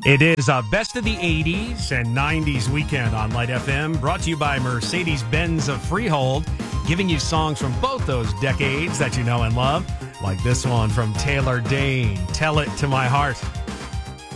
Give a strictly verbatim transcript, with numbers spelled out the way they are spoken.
It is a best of the eighties and nineties weekend on Light F M, brought to you by Mercedes-Benz of Freehold, giving you songs from both those decades that you know and love, like this one from Taylor Dayne, Tell It to My Heart.